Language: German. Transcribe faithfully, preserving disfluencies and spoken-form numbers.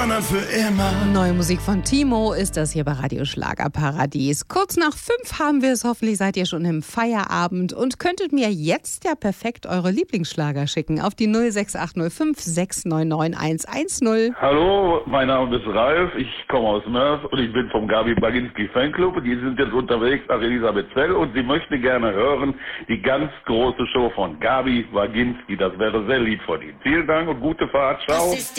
sondern für immer. Neue Musik von Timo ist das hier bei Radio Schlagerparadies. Kurz nach fünf haben wir es. Hoffentlich seid ihr schon im Feierabend und könntet mir jetzt ja perfekt eure Lieblingsschlager schicken auf die null sechs acht null fünf sechs neun neun eins eins null. Hallo, mein Name ist Ralf, ich komme aus Mörs und ich bin vom Gabi Baginski Fanclub. Die sind jetzt unterwegs nach Elisabethzell und sie möchte gerne hören die ganz große Show von Gabi Baginski. Das wäre sehr lieb von Ihnen. Vielen Dank und gute Fahrt. Ciao.